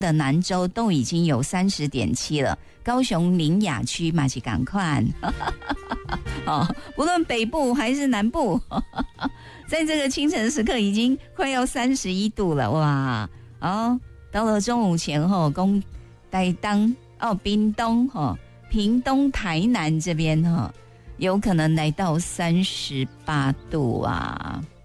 的南州都已经有30.7了，高雄苓雅区嘛是赶快哦，不论北部还是南部在这个清晨时刻已经快要31度了，哇哦，到了中午前后台东屏东屏东台南这边有可能来到38度啊，